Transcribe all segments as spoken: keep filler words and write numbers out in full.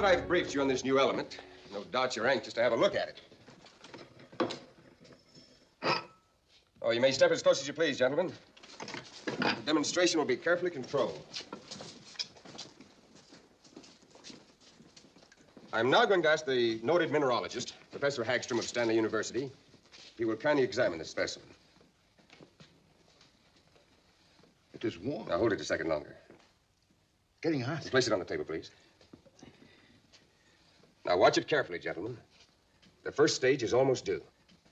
that I've briefed you on this new element, no doubt you're anxious to have a look at it. Oh, you may step as close as you please, gentlemen. The demonstration will be carefully controlled. I'm now going to ask the noted mineralogist, Professor Hagstrom of Stanley University. He will kindly examine this specimen. It is warm. Now, hold it a second longer. Getting hot. Place it on the table, please. Now, watch it carefully, gentlemen. The first stage is almost due.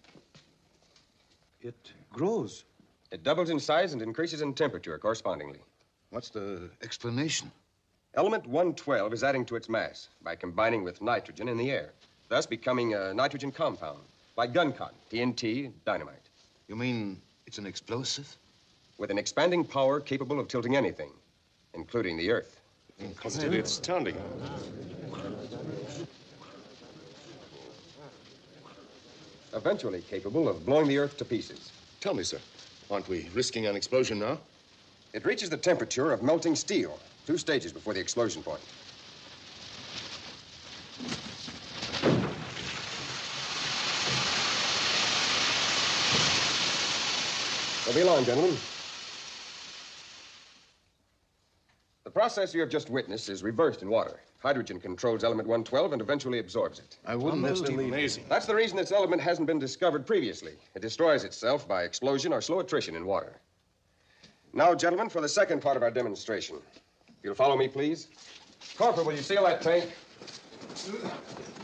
It grows. It doubles in size and increases in temperature correspondingly. What's the explanation? Element one twelve is adding to its mass by combining with nitrogen in the air, thus becoming a nitrogen compound, like gun cotton, T N T, dynamite. You mean it's an explosive? With an expanding power capable of tilting anything, including the Earth. Including its standing. Eventually capable of blowing the Earth to pieces. Tell me, sir, aren't we risking an explosion now? It reaches the temperature of melting steel, two stages before the explosion point. Don't be alarmed, gentlemen. The process you have just witnessed is reversed in water. Hydrogen controls element one twelve and eventually absorbs it. I wouldn't have believed Amazing. That's the reason this element hasn't been discovered previously. It destroys itself by explosion or slow attrition in water. Now, gentlemen, for the second part of our demonstration. If you'll follow me, please. Corporal, will you seal that tank?